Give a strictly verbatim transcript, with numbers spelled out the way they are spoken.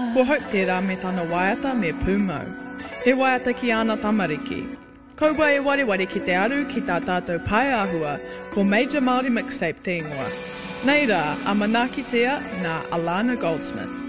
Ko Hope tērā me tana waiata me pūmau. He waiata ki ana tamariki. Kaua e wareware ki te aru ki tā tātou pai āhua ko Major Māori Mixtape te ingoa. Nei rā, a manakitea nā Alana Goldsmith.